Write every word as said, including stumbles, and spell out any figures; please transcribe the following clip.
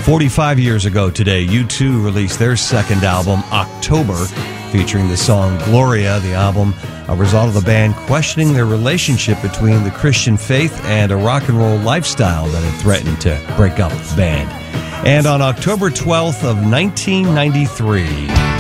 forty-five years ago today, U two released their second album, October, featuring the song Gloria. The album, a result of the band questioning their relationship between the Christian faith and a rock and roll lifestyle that had threatened to break up the band. And on October twelfth of nineteen ninety-three...